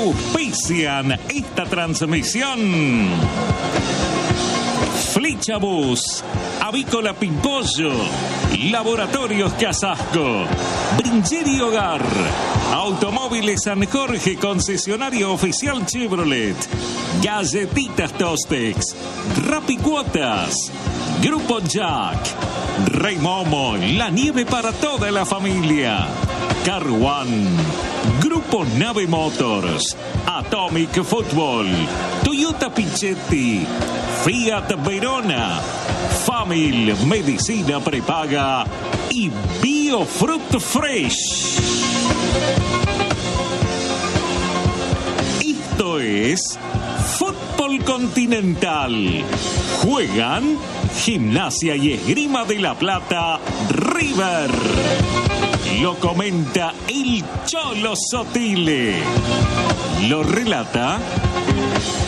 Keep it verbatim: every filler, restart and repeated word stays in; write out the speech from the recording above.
auspician esta transmisión. Flechabús, Avícola Pimpollo, Laboratorios Casasco, Bringeri Hogar, Automóviles San Jorge, concesionario oficial Chevrolet, Galletitas Tostex, Rapicuotas, Grupo Jack, Rey Momo, la nieve para toda la familia, Car One, Grupo Nave Motors, Atomic Football, Toyota Pichetti, Fiat Verona, Famil Medicina Prepaga y Biofruit Fresh. Esto es Fútbol Continental. Juegan Gimnasia y Esgrima de La Plata, River. Lo comenta el Cholo Sotile. Lo relata